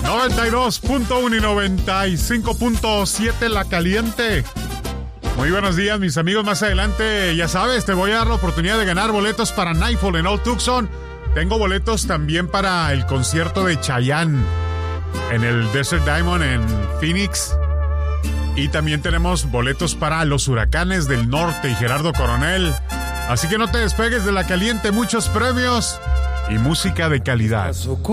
92.1 y 95.7 La Caliente. Muy buenos días, mis amigos. Más adelante, ya sabes, te voy a dar la oportunidad de ganar boletos para Nightfall en Old Tucson. Tengo boletos también para el concierto de Chayanne en el Desert Diamond en Phoenix. Y también tenemos boletos para los Huracanes del Norte y Gerardo Coronel. Así que no te despegues de La Caliente, muchos premios y música de calidad.